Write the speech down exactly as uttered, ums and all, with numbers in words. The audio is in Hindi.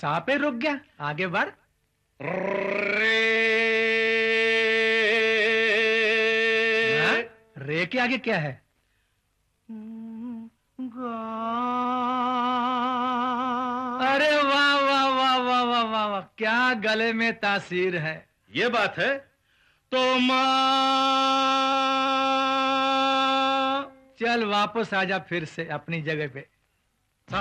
सा पे रुक गया, आगे बढ़। रे हाँ? रे के आगे क्या है? अरे वाह वाह वाह वाह वाह वाह वाह, क्या गले में तासीर है। ये बात है तो माँ। चल वापस आजा फिर से अपनी जगह पे।